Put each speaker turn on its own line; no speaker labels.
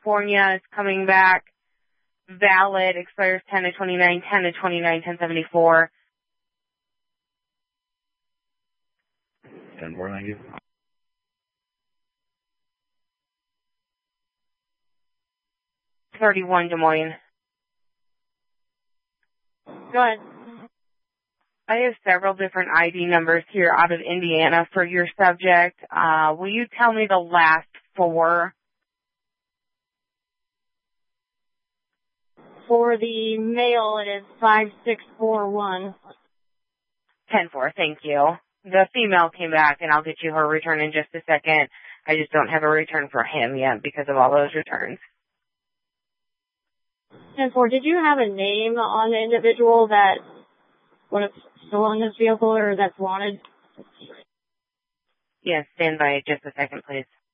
California is coming back. Valid, expires 10/29, 10/29, 10/74.
10-4, thank you.
31 Des Moines.
Go ahead.
I have several different ID numbers here out of Indiana for your subject. Will you tell me the last four?
For the male, it is 5641.
10-4, thank you. The female came back, and I'll get you her return in just a second. I just don't have a return for him yet because of all those returns.
10-4, did you have a name on the individual that was still in this vehicle or that's wanted?
Yes, stand by just a second, please.